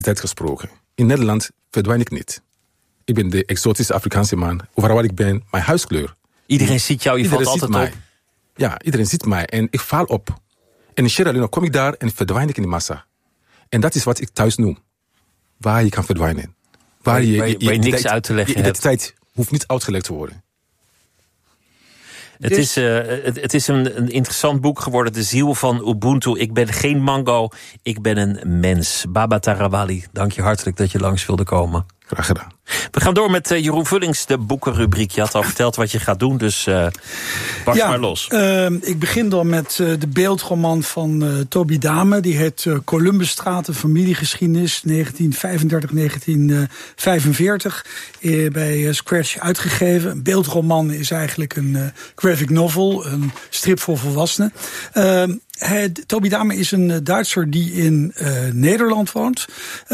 gesproken. In Nederland verdwijn ik niet. Ik ben de exotische Afrikaanse man. Overal waar ik ben, mijn huiskleur. Iedereen ziet jou, je valt altijd op. Ja, iedereen ziet mij en ik val op. En in Sierra Leone kom ik daar en verdwijn ik in de massa. En dat is wat ik thuis noem. Waar je kan verdwijnen. Waar je niks uit te leggen hebt. Je identiteit hoeft niet uitgelegd te worden. Het is een interessant boek geworden. De ziel van Ubuntu. Ik ben geen mango, ik ben een mens. Baba Tarawali, dank je hartelijk dat je langs wilde komen. Graag gedaan. We gaan door met Jeroen Vullings, de boekenrubriek. Je had al verteld wat je gaat doen, dus pas maar los. Ik begin dan met de beeldroman van Toby Dame. Die heet Columbusstraat, een familiegeschiedenis, 1935-1945. Bij Scratch uitgegeven. Een beeldroman is eigenlijk een graphic novel, een strip voor volwassenen. Toby Dame is een Duitser die in Nederland woont.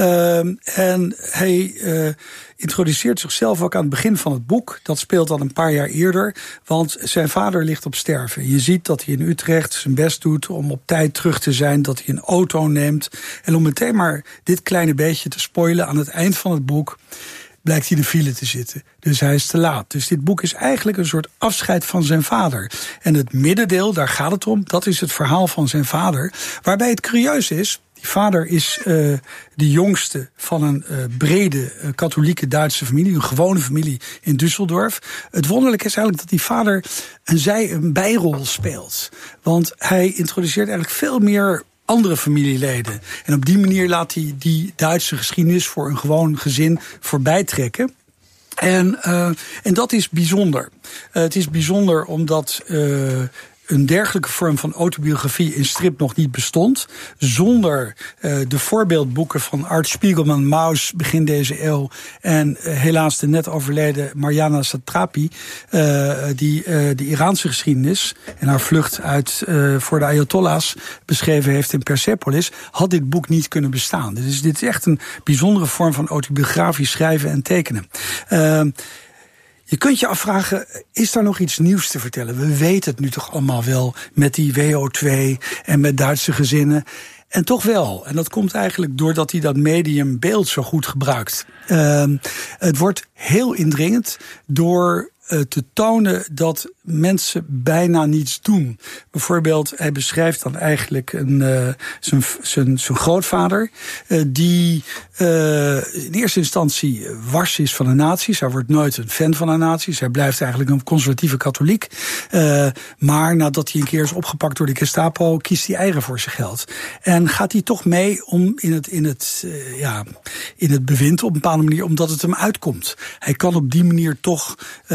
En hij introduceert zichzelf ook aan het begin van het boek. Dat speelt dan een paar jaar eerder. Want zijn vader ligt op sterven. Je ziet dat hij in Utrecht zijn best doet om op tijd terug te zijn. Dat hij een auto neemt. En om meteen maar dit kleine beetje te spoilen aan het eind van het boek blijkt hij in de file te zitten. Dus hij is te laat. Dus dit boek is eigenlijk een soort afscheid van zijn vader. En het middendeel, daar gaat het om, dat is het verhaal van zijn vader. Waarbij het curieus is, die vader is de jongste van een brede katholieke Duitse familie. Een gewone familie in Düsseldorf. Het wonderlijke is eigenlijk dat die vader een bijrol speelt. Want hij introduceert eigenlijk veel meer andere familieleden. En op die manier laat hij die Duitse geschiedenis voor een gewoon gezin voorbij trekken. En dat is bijzonder. Het is bijzonder omdat een dergelijke vorm van autobiografie in strip nog niet bestond. Zonder de voorbeeldboeken van Art Spiegelman, Maus, begin deze eeuw. En helaas de net overleden Mariana Satrapi. Die de Iraanse geschiedenis en haar vlucht voor de Ayatollahs beschreven heeft in Persepolis. Had dit boek niet kunnen bestaan. Dus dit is echt een bijzondere vorm van autobiografisch schrijven en tekenen. Je kunt je afvragen, is daar nog iets nieuws te vertellen? We weten het nu toch allemaal wel met die WO2 en met Duitse gezinnen. En toch wel. En dat komt eigenlijk doordat hij dat medium beeld zo goed gebruikt. Het wordt heel indringend door te tonen dat mensen bijna niets doen. Bijvoorbeeld, hij beschrijft dan eigenlijk zijn grootvader, die in eerste instantie wars is van de nazi's. Hij wordt nooit een fan van de nazi's. Hij blijft eigenlijk een conservatieve katholiek. Maar nadat hij een keer is opgepakt door de Gestapo, kiest hij eigen voor zijn geld. En gaat hij toch mee om in het bewind op een bepaalde manier, omdat het hem uitkomt. Hij kan op die manier toch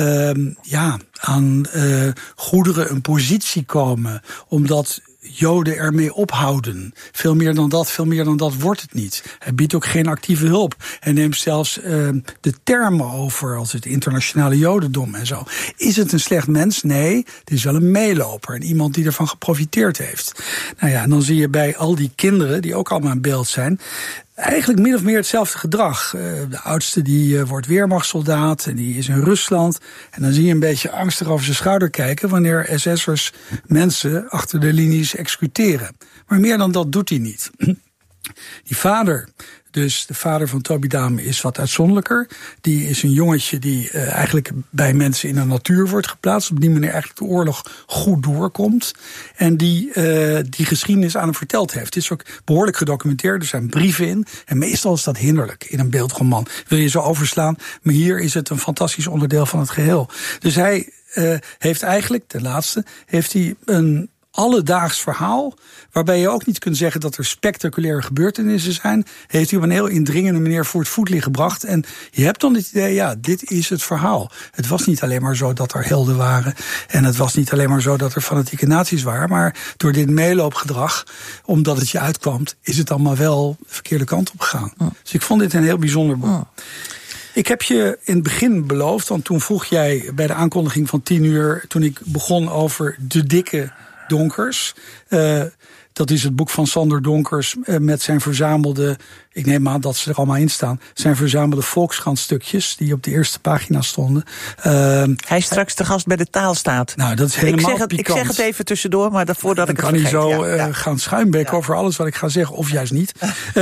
aan goederen een positie komen, omdat Joden ermee ophouden. Veel meer dan dat wordt het niet. Hij biedt ook geen actieve hulp. Hij neemt zelfs de termen over als het internationale Jodendom en zo. Is het een slecht mens? Nee, het is wel een meeloper en iemand die ervan geprofiteerd heeft. Nou ja, en dan zie je bij al die kinderen, die ook allemaal in beeld zijn, eigenlijk min of meer hetzelfde gedrag. De oudste die wordt weermachtssoldaat en die is in Rusland. En dan zie je een beetje angstig over zijn schouder kijken wanneer SS'ers mensen achter de linies executeren. Maar meer dan dat doet hij niet. Die vader, dus de vader van Toby Dame, is wat uitzonderlijker. Die is een jongetje die eigenlijk bij mensen in de natuur wordt geplaatst. Op die manier eigenlijk de oorlog goed doorkomt. En die geschiedenis aan hem verteld heeft. Het is ook behoorlijk gedocumenteerd. Er zijn brieven in. En meestal is dat hinderlijk in een beeldroman. Wil je zo overslaan. Maar hier is het een fantastisch onderdeel van het geheel. Dus hij heeft eigenlijk, de laatste, heeft hij een alledaags verhaal, waarbij je ook niet kunt zeggen dat er spectaculaire gebeurtenissen zijn, heeft hij op een heel indringende manier voor het voetlicht gebracht. En je hebt dan het idee, ja, dit is het verhaal. Het was niet alleen maar zo dat er helden waren, en het was niet alleen maar zo dat er fanatieke nazi's waren, maar door dit meeloopgedrag, omdat het je uitkwam, is het allemaal wel de verkeerde kant op gegaan. Dus ik vond dit een heel bijzonder boek. Ik heb je in het begin beloofd, want toen vroeg jij bij de aankondiging van 10 uur, toen ik begon over de dikke donkers, Dat is het boek van Sander Donkers met zijn verzamelde, ik neem aan dat ze er allemaal in staan, zijn verzamelde Volkskrant-stukjes die op de eerste pagina stonden. Hij is straks de gast bij de Taalstaat. Nou, dat is helemaal ik zeg het even tussendoor, maar voordat ik het vergeet. kan niet zo gaan schuimbekken over alles wat ik ga zeggen, of juist niet.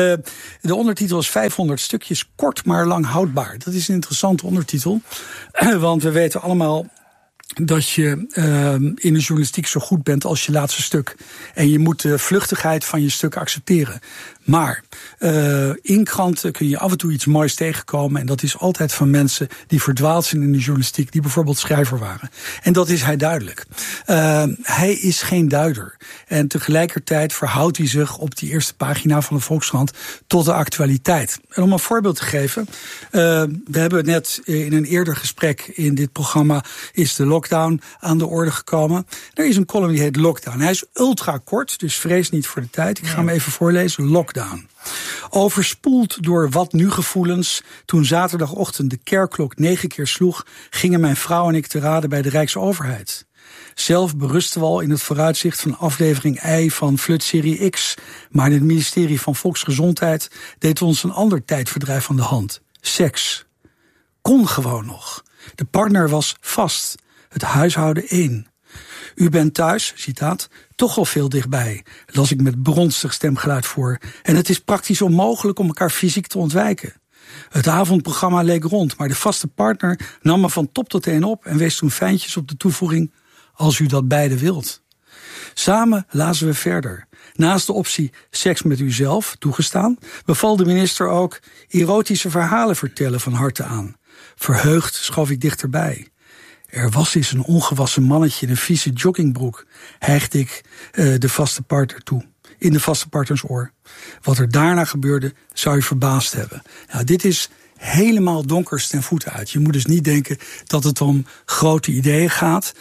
De ondertitel is 500 stukjes, kort maar lang houdbaar. Dat is een interessante ondertitel, want we weten allemaal dat je in de journalistiek zo goed bent als je laatste stuk. En je moet de vluchtigheid van je stuk accepteren. Maar in kranten kun je af en toe iets moois tegenkomen. En dat is altijd van mensen die verdwaald zijn in de journalistiek. Die bijvoorbeeld schrijver waren. En dat is hij duidelijk. Hij is geen duider. En tegelijkertijd verhoudt hij zich op die eerste pagina van de Volkskrant tot de actualiteit. En om een voorbeeld te geven. We hebben net in een eerder gesprek in dit programma is de lockdown aan de orde gekomen. Er is een column die heet Lockdown. Hij is ultra kort, dus vrees niet voor de tijd. Ik ga hem even voorlezen. Lockdown. Overspoeld door wat nu gevoelens. Toen zaterdagochtend de kerkklok 9 keer sloeg, gingen mijn vrouw en ik te raden bij de Rijksoverheid. Zelf berusten we al in het vooruitzicht van aflevering I van Flutserie X. Maar in het ministerie van Volksgezondheid deed ons een ander tijdverdrijf aan de hand. Seks. Kon gewoon nog. De partner was vast. Het huishouden 1. U bent thuis, citaat, toch al veel dichtbij, las ik met bronstig stemgeluid voor. En het is praktisch onmogelijk om elkaar fysiek te ontwijken. Het avondprogramma leek rond, maar de vaste partner nam me van top tot teen op en wees toen fijntjes op de toevoeging, als u dat beide wilt. Samen lazen we verder. Naast de optie seks met uzelf, toegestaan, beval de minister ook erotische verhalen vertellen van harte aan. Verheugd schoof ik dichterbij. Er was eens een ongewassen mannetje in een vieze joggingbroek, hijgde ik de vaste partner toe, in de vaste partners oor. Wat er daarna gebeurde, zou je verbaasd hebben. Nou, dit is helemaal Donkers ten voeten uit. Je moet dus niet denken dat het om grote ideeën gaat.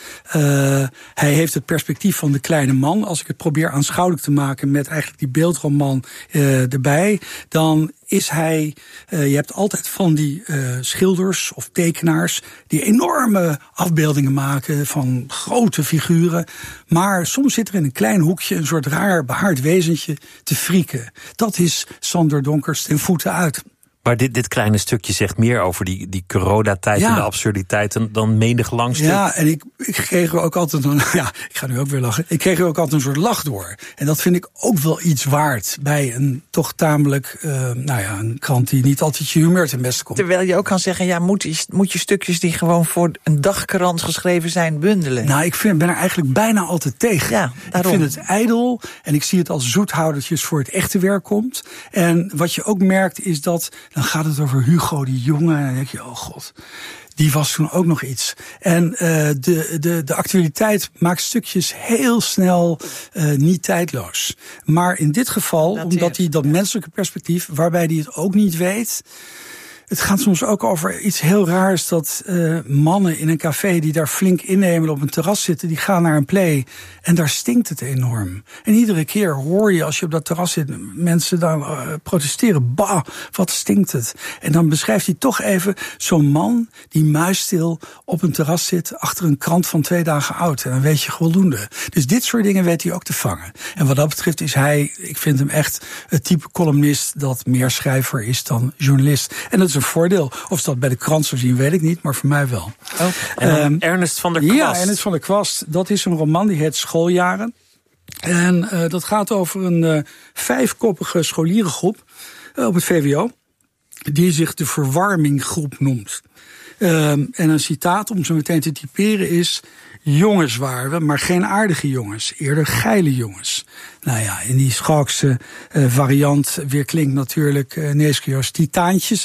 Hij heeft het perspectief van de kleine man. Als ik het probeer aanschouwelijk te maken met eigenlijk die beeldroman erbij, dan is hij, je hebt altijd van die schilders of tekenaars die enorme afbeeldingen maken van grote figuren. Maar soms zit er in een klein hoekje een soort raar behaard wezentje te frieken. Dat is Sander Donkers ten voeten uit. Maar dit kleine stukje zegt meer over die coronatijd en de absurditeit dan menig lang stuk. Ja, en ik kreeg er ook altijd ik ga nu ook weer lachen. Ik kreeg er ook altijd een soort lach door. En dat vind ik ook wel iets waard bij een toch tamelijk, een krant die niet altijd je humeur ten beste komt. Terwijl je ook kan zeggen, moet je stukjes die gewoon voor een dagkrant geschreven zijn bundelen. Nou, ik ben er eigenlijk bijna altijd tegen. Ja, daarom. Ik vind het ijdel en ik zie het als zoethoudertjes voor het echte werk komt. En wat je ook merkt is dat, dan gaat het over Hugo, die jongen. En dan denk je, oh god, die was toen ook nog iets. En de actualiteit maakt stukjes heel snel niet tijdloos. Maar in dit geval, omdat hij dat menselijke perspectief, waarbij hij het ook niet weet. Het gaat soms ook over iets heel raars, dat mannen in een café die daar flink innemen op een terras zitten, die gaan naar een play en daar stinkt het enorm. En iedere keer hoor je, als je op dat terras zit, mensen dan protesteren. Bah, wat stinkt het. En dan beschrijft hij toch even zo'n man die muisstil op een terras zit achter een krant van 2 dagen oud. En dan weet je voldoende. Dus dit soort dingen weet hij ook te vangen. En wat dat betreft is hij, ik vind hem echt het type columnist dat meer schrijver is dan journalist. En dat is een voordeel. Of ze dat bij de krant zo zien, weet ik niet, maar voor mij wel. Oh. En Ernest van der Kwast. Ja, Ernest van der Kwast. Dat is een roman die heet Schooljaren. En dat gaat over een 5-koppige scholierengroep op het VWO, die zich de verwarminggroep noemt. En een citaat om zo meteen te typeren is: jongens waren we, maar geen aardige jongens, eerder geile jongens. Nou ja, in die Schalkse variant weer klinkt natuurlijk Neeskio's Titaantjes.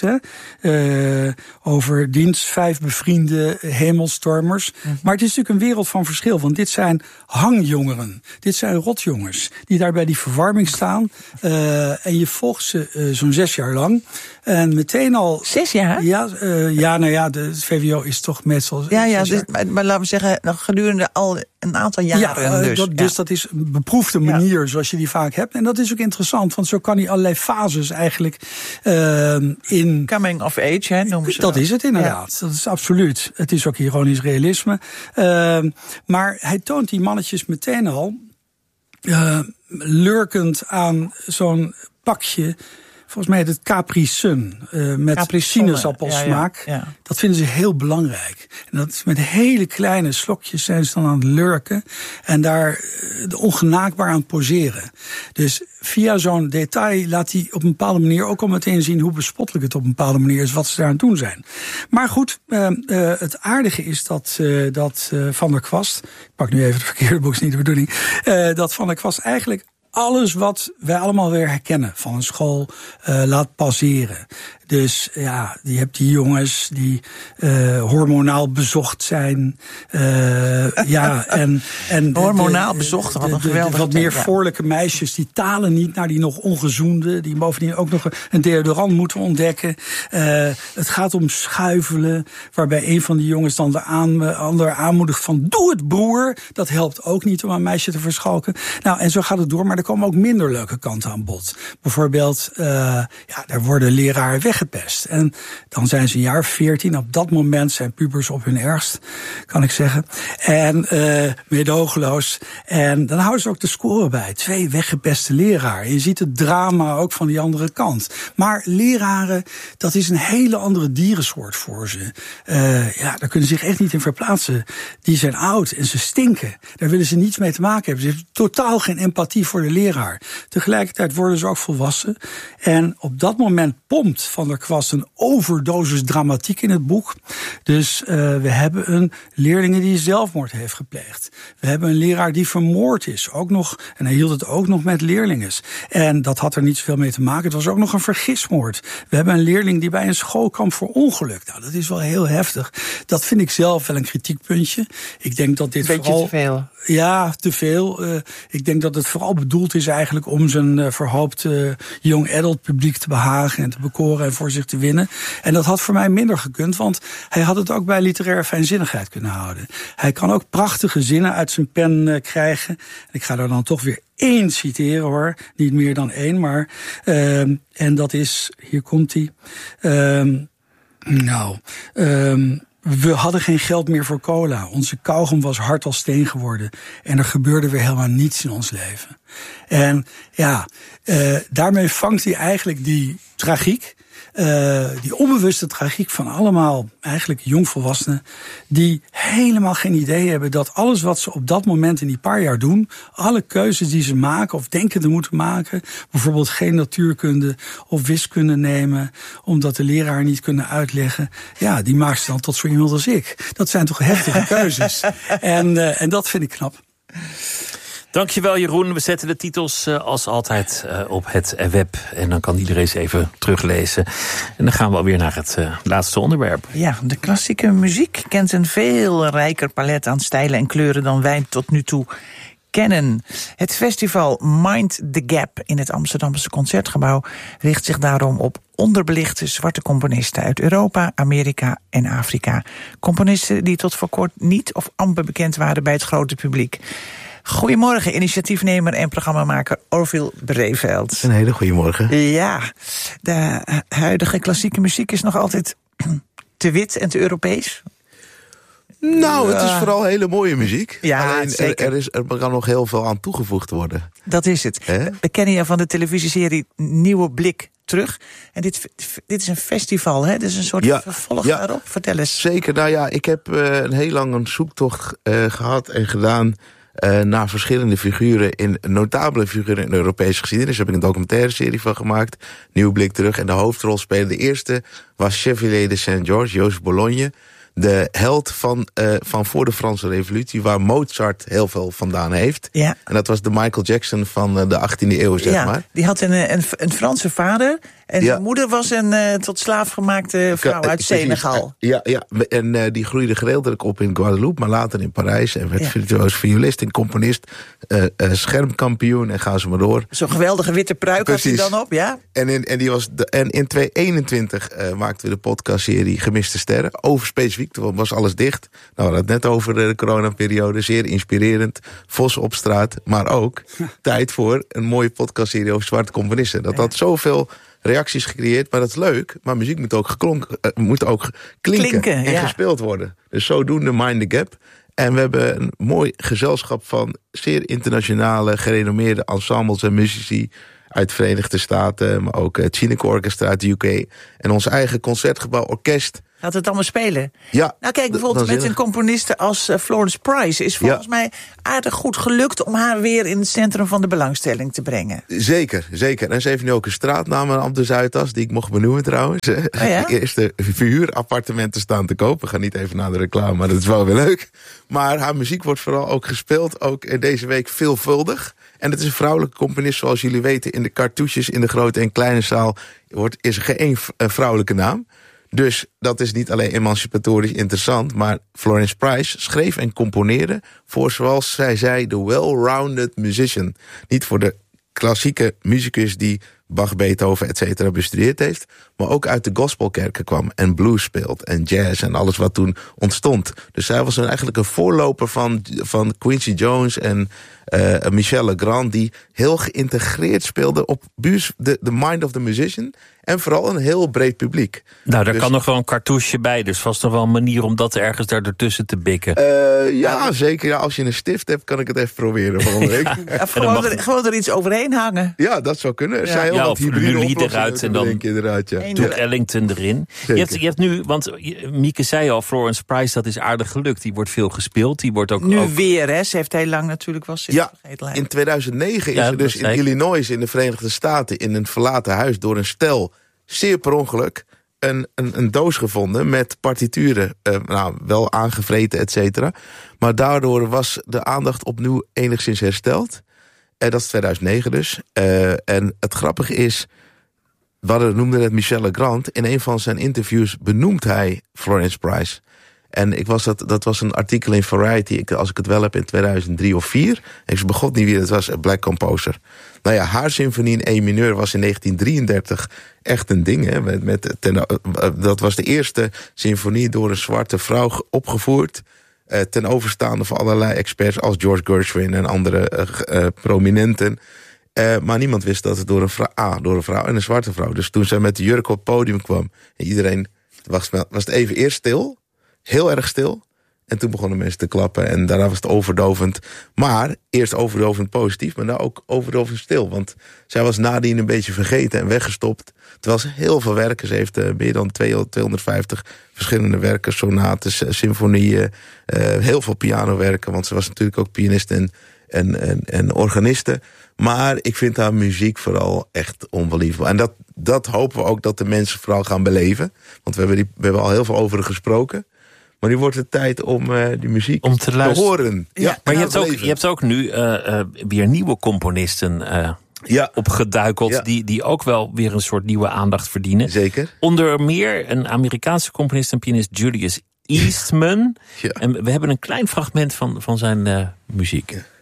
Over dienst 5 bevriende hemelstormers. Maar het is natuurlijk een wereld van verschil. Want dit zijn hangjongeren. Dit zijn rotjongens die daar bij die verwarming staan. En je volgt ze zo'n 6 jaar lang. En meteen al... 6 jaar? Ja, de VWO is toch meestal... Maar laten we zeggen, gedurende al een aantal jaren. Dus dat is een beproefde manier zoals je die vaak hebt. En dat is ook interessant, want zo kan hij allerlei fases eigenlijk in... Coming of age, noemen ze dat. Is het inderdaad. Ja. Dat is absoluut. Het is ook ironisch realisme. Maar hij toont die mannetjes meteen al lurkend aan zo'n pakje. Volgens mij heet het Capri Sun. Met sinaasappelsmaak. Ja. Dat vinden ze heel belangrijk. En dat is met hele kleine slokjes zijn ze dan aan het lurken. En daar ongenaakbaar aan poseren. Dus via zo'n detail laat hij op een bepaalde manier ook al meteen zien hoe bespottelijk het op een bepaalde manier is wat ze daar aan het doen zijn. Maar goed, het aardige is dat Van der Kwast, ik pak nu even de verkeerde boek, is niet de bedoeling, dat Van der Kwast eigenlijk alles wat wij allemaal weer herkennen van een school laat passeren. Dus ja, je hebt die jongens die hormonaal bezocht zijn. En hormonaal bezocht, wat een geweldige wat meer voorlijke meisjes, die talen niet naar die nog ongezoende, die bovendien ook nog een deodorant moeten ontdekken. Het gaat om schuifelen, waarbij een van die jongens dan de ander aanmoedigt van doe het broer. Dat helpt ook niet om een meisje te verschalken. Nou, en zo gaat het door, maar er komen ook minder leuke kanten aan bod. Bijvoorbeeld, daar worden leraren weggepest. En dan zijn ze een jaar 14. Op dat moment zijn pubers op hun ergst, kan ik zeggen. En meedogenloos. En dan houden ze ook de score bij. 2 weggepeste leraren. Je ziet het drama ook van die andere kant. Maar leraren, dat is een hele andere dierensoort voor ze. Daar kunnen ze zich echt niet in verplaatsen. Die zijn oud en ze stinken. Daar willen ze niets mee te maken hebben. Ze hebben totaal geen empathie voor de leraar. Tegelijkertijd worden ze ook volwassen. En op dat moment pompt Van der Kwast een overdosis dramatiek in het boek. Dus we hebben een leerling die zelfmoord heeft gepleegd. We hebben een leraar die vermoord is. Ook nog, en hij hield het ook nog met leerlingen. En dat had er niet zoveel mee te maken. Het was ook nog een vergismoord. We hebben een leerling die bij een schoolkamp verongelukt. Nou, dat is wel heel heftig. Dat vind ik zelf wel een kritiekpuntje. Ik denk dat dit beetje vooral te veel. Ja, te veel. Ik denk dat het vooral bedoeld is eigenlijk om zijn verhoopt young adult publiek te behagen en te bekoren en voor zich te winnen. En dat had voor mij minder gekund, want hij had het ook bij literaire fijnzinnigheid kunnen houden. Hij kan ook prachtige zinnen uit zijn pen krijgen. Ik ga er dan toch weer 1 citeren hoor, niet meer dan 1, maar en dat is, hier komt hij. We hadden geen geld meer voor cola. Onze kauwgom was hard als steen geworden. En er gebeurde weer helemaal niets in ons leven. En ja, daarmee vangt hij eigenlijk die tragiek. Die onbewuste tragiek van allemaal eigenlijk jongvolwassenen die helemaal geen idee hebben dat alles wat ze op dat moment in die paar jaar doen, alle keuzes die ze maken of denken te moeten maken, bijvoorbeeld geen natuurkunde of wiskunde nemen omdat de leraar niet kunnen uitleggen, ja, die maakt ze dan tot zo iemand als ik. Dat zijn toch heftige keuzes. En dat vind ik knap. Dankjewel Jeroen. We zetten de titels als altijd op het web. En dan kan iedereen eens even teruglezen. En dan gaan we alweer naar het laatste onderwerp. Ja, de klassieke muziek kent een veel rijker palet aan stijlen en kleuren dan wij tot nu toe kennen. Het festival Mind the Gap in het Amsterdamse Concertgebouw richt zich daarom op onderbelichte zwarte componisten uit Europa, Amerika en Afrika. Componisten die tot voor kort niet of amper bekend waren bij het grote publiek. Goedemorgen, initiatiefnemer en programmamaker Orville Breveld. Een hele goede morgen. Ja, de huidige klassieke muziek is nog altijd te wit en te Europees. Nou, het is vooral hele mooie muziek. Ja, alleen zeker. Er kan nog heel veel aan toegevoegd worden. Dat is het. We kennen je van de televisieserie Nieuwe Blik Terug. En dit is een festival, hè? Dit is een soort vervolg daarop. Vertel eens. Zeker, nou ja, ik heb heel lang een zoektocht gehad en gedaan naar verschillende figuren, notabele figuren in de Europese geschiedenis. Daar heb ik een documentaire serie van gemaakt, Nieuwe Blik Terug. En de hoofdrolspeler, de eerste, was Chevalier de Saint-Georges, Jozef Bologne. De held van voor de Franse Revolutie, waar Mozart heel veel vandaan heeft. Ja. En dat was de Michael Jackson van de 18e eeuw, zeg maar. Die had een Franse vader. En zijn moeder was een tot slaaf gemaakte vrouw uit Senegal. Ja, en die groeide gedeeltelijk op in Guadeloupe, maar later in Parijs. En werd virtuoos violist en componist, schermkampioen en ga ze maar door. Zo'n geweldige witte pruik had hij dan op, ja? En in 2021 maakten we de podcastserie Gemiste Sterren. Over specifiek, toen was alles dicht. Nou, we hadden het net over de coronaperiode. Zeer inspirerend. Vos op straat. Maar ook tijd voor een mooie podcastserie over zwarte componisten. Dat had zoveel reacties gecreëerd, maar dat is leuk. Maar muziek moet ook klinken en gespeeld worden. Dus zodoende Mind the Gap. En we hebben een mooi gezelschap van zeer internationale, gerenommeerde ensembles en muzici uit de Verenigde Staten, maar ook het Chinook Orchestra uit de UK. En ons eigen concertgebouw orkest. Gaat het allemaal spelen? Ja. Nou kijk, bijvoorbeeld met een componiste als Florence Price is volgens mij aardig goed gelukt om haar weer in het centrum van de belangstelling te brengen. Zeker, zeker. En ze heeft nu ook een straatnaam aan de Zuidas, die ik mocht benoemen trouwens. Oh ja? Eerste verhuurappartementen staan te kopen. We gaan niet even naar de reclame, maar dat is wel weer leuk. Maar haar muziek wordt vooral ook gespeeld, ook deze week veelvuldig. En het is een vrouwelijke componist, zoals jullie weten. In de cartouches in de grote en kleine zaal is er geen vrouwelijke naam. Dus dat is niet alleen emancipatorisch interessant, maar Florence Price schreef en componeerde voor, zoals zij zei, de well-rounded musician. Niet voor de klassieke muzikus die Bach, Beethoven, etc. bestudeerd heeft, maar ook uit de gospelkerken kwam en blues speelt en jazz en alles wat toen ontstond. Dus zij was eigenlijk een voorloper van Quincy Jones en Michel Legrand, die heel geïntegreerd speelde op de mind of the musician en vooral een heel breed publiek. Nou, daar kan nog wel een cartouche bij, dus vast nog wel een manier om dat ergens daar ertussen te bikken. Ja, zeker. Ja, als je een stift hebt, kan ik het even proberen volgende week. Of gewoon er iets overheen hangen. Ja, dat zou kunnen. Er zijn heel wat of hybride Lully oplossingen eruit en dan inderdaad, ja. Duke Ellington erin. Je hebt nu, want Mieke zei al, Florence Price, dat is aardig gelukt. Die wordt veel gespeeld. Die wordt ook nu weer, hè? Ze heeft heel lang natuurlijk wel vergetelheid. In 2009 is er dus in Illinois in de Verenigde Staten in een verlaten huis door een stel, zeer per ongeluk, een doos gevonden met partituren, wel aangevreten, et cetera. Maar daardoor was de aandacht opnieuw enigszins hersteld. Dat is 2009 dus. En het grappige is, we noemden het Michel Legrand. In een van zijn interviews benoemt hij Florence Price. En dat was een artikel in Variety, als ik het wel heb, in 2003 of 2004. En ik begon niet wie het was, een black composer. Nou ja, haar symfonie in E mineur was in 1933 echt een ding. Hè? Dat was de eerste symfonie door een zwarte vrouw opgevoerd. Ten overstaande van allerlei experts als George Gershwin en andere prominenten. Maar niemand wist dat het door een vrouw en een zwarte vrouw. Dus toen zij met de jurk op het podium kwam en iedereen was het even eerst stil. Heel erg stil. En toen begonnen mensen te klappen. En daarna was het overdovend. Maar eerst overdovend positief. Maar nou ook overdovend stil. Want zij was nadien een beetje vergeten en weggestopt. Terwijl ze heel veel werken. Ze heeft meer dan 250 verschillende werken. Sonates, symfonieën. Heel veel pianowerken. Want ze was natuurlijk ook pianist en organiste. Maar ik vind haar muziek vooral echt onbelievable. En dat hopen we ook dat de mensen vooral gaan beleven. Want we hebben al heel veel over haar gesproken. Maar nu wordt het tijd om die muziek om te horen. Ja, maar je hebt ook nu weer nieuwe componisten opgeduikeld. Die ook wel weer een soort nieuwe aandacht verdienen. Zeker. Onder meer een Amerikaanse componist en pianist, Julius Eastman. Ja. En we hebben een klein fragment van zijn muziek. Ja.